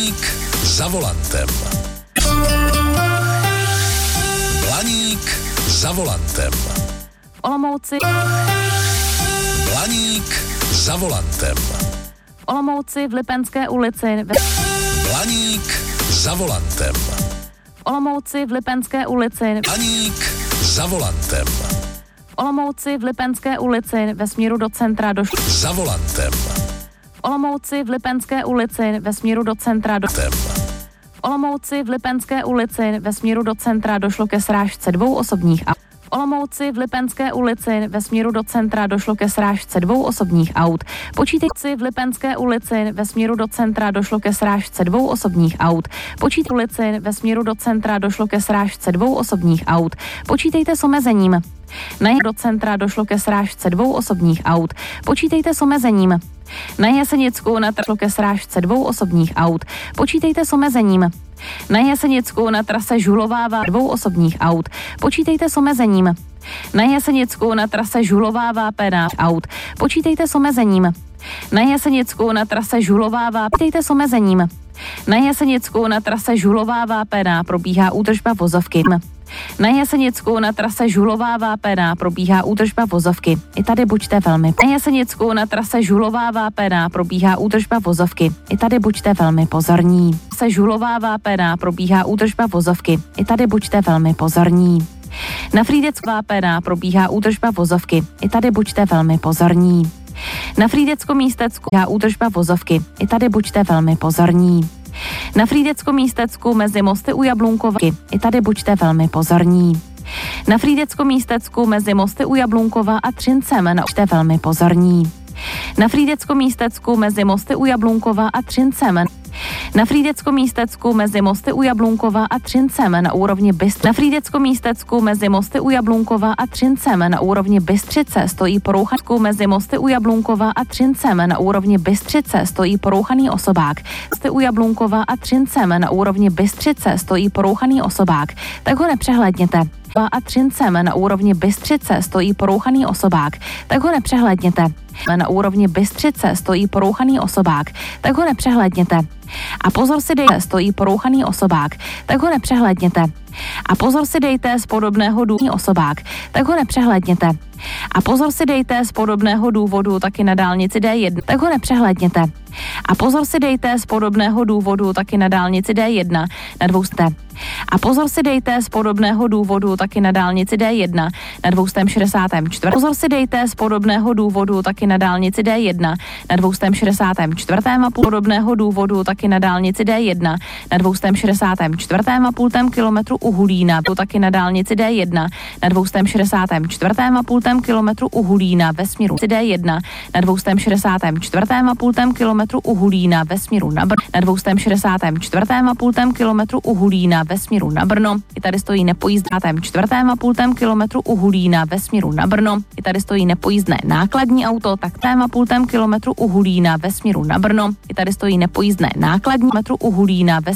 Blaník za volantem. Blaník za volantem. V Olomouci. Blaník za volantem. V Olomouci v Lipenské ulici. Blaník za volantem. V Olomouci v Lipenské ulici. Blaník za volantem. V Olomouci v Lipenské ulici ve směru do centra došlo. Za volantem. V Olomouci v Lipenské ulici ve směru do centra V Olomouci v Lipenské ulici ve směru do centra došlo ke srážce 2 osobních aut. V Olomouci v Lipenské ulici ve směru do centra došlo ke srážce 2 osobních aut. Počítejte v Lipenské ulici ve směru do centra došlo ke srážce 2 osobních aut. Počítejte ulici ve směru do centra došlo ke srážce 2 osobních aut. Počítejte s omezením. Do centra došlo ke srážce 2 osobních aut. Počítejte s omezením. Na Jesenicku na došlo ke srážce 2 osobních aut. Počítejte s omezením. Na Jesenicku na trase Žulová 2 osobních aut. Počítejte s omezením. Na Jesenicku na trase Žulová Vápená aut. Počítejte s omezením. Na Jesenicku na trase Žulová Počítejte s omezením. Na Jesenicku na trase Žulová Vápená probíhá údržba vozovky. Na Jesenicku na trase Žulová Vápená probíhá údržba vozovky. I tady buďte velmi. Na Jesenicku na trase Žulová Vápená probíhá údržba vozovky. I tady buďte velmi pozorní. Se Žulová Vápená probíhá údržba vozovky. I tady buďte velmi pozorní. Na Frýdecku Vápená probíhá údržba vozovky. I tady buďte velmi pozorní. Na Frýdecko-Místecku údržba vozovky. I tady buďte velmi pozorní. Na Frýdecko-Místecku mezi mosty u Jablunkova. I tady buďte velmi pozorní. Na Frýdecko-Místecku mezi mosty u Jablunkova a Třincem buďte velmi pozorní. Na Frýdecko-Místecku mezi mosty u Jablunkova a Třincem. Na Frýdecko-Místecku mezi mosty u Jablunkova a Třincem na úrovni Bystřice. Na Frýdecko-Místecku mezi mosty u Jablunkova a Třincem na úrovni Bystřice stojí porouchaný mezi mosty u Jablunkova a Třincem na úrovni Bystřice stojí porouchaný osobák. Mosty u Jablunkova a Třincem na úrovni Bystřice stojí porouchaný osobák. Tak ho nepřehlédněte. A Třincem na úrovni Bystřice stojí porouchaný osobák. Tak ho nepřehlédněte. Na úrovni Bystřice stojí porouchaný osobák. Tak ho nepřehlédněte. A pozor si dejte, stojí porouchaný osobák. Tak ho nepřehlédněte. A pozor si dejte z podobného důvodu osobák. Tak ho nepřehlédněte. A pozor si dejte z podobného důvodu taky na dálnici D1. Tak ho nepřehlédněte. A pozor si dejte z podobného důvodu taky na dálnici D1 na 200. A pozor si dejte z podobného důvodu taky na dálnici D1 na 264. Pozor si dejte z podobného důvodu taky na dálnici D1 na 264. a podobného důvodu taky na dálnici D1 na 264. a půltém kilometru u Hulína. Taky na dálnici D1 na 264. a půltém kilometru u Hulína ve směru D1 na 264. a půltém kilometru u Hulína ve směru na Brno. Na 264. a půltém kilometru u Hulína ve směru na Brno. I tady stojí nepojízdné 4. a půltém kilometru u Hulína ve směru na Brno. I tady stojí nepojízdné nákladní auto, tak a půltém kilometru u Hulína ve směru na Brno. I tady stojí nepojízdné nákladní metru u Hulína ve